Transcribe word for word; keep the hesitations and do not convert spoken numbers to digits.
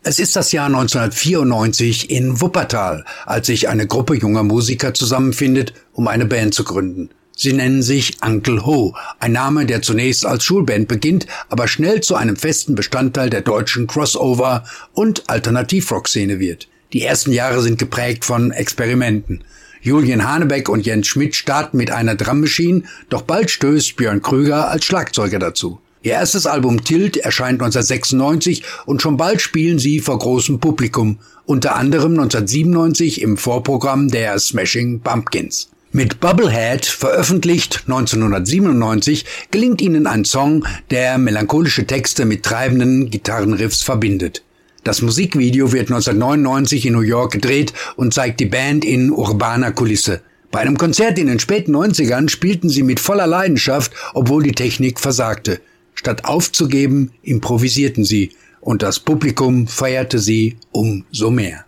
Es ist das Jahr neunzehnhundertvierundneunzig in Wuppertal, als sich eine Gruppe junger Musiker zusammenfindet, um eine Band zu gründen. Sie nennen sich Uncle Ho, ein Name, der zunächst als Schulband beginnt, aber schnell zu einem festen Bestandteil der deutschen Crossover- und Alternativrock-Szene wird. Die ersten Jahre sind geprägt von Experimenten. Julian Hanebeck und Jens Schmidt starten mit einer Drum Machine, doch bald stößt Björn Krüger als Schlagzeuger dazu. Ihr erstes Album Tilt erscheint neunzehnhundertsechsundneunzig und schon bald spielen sie vor großem Publikum, unter anderem neunzehnhundertsiebenundneunzig im Vorprogramm der Smashing Pumpkins. Mit Bubblehead, veröffentlicht neunzehnhundertsiebenundneunzig, gelingt ihnen ein Song, der melancholische Texte mit treibenden Gitarrenriffs verbindet. Das Musikvideo wird neunzehnhundertneunundneunzig in New York gedreht und zeigt die Band in urbaner Kulisse. Bei einem Konzert in den späten neunzigern spielten sie mit voller Leidenschaft, obwohl die Technik versagte. Statt aufzugeben, improvisierten sie, und das Publikum feierte sie umso mehr.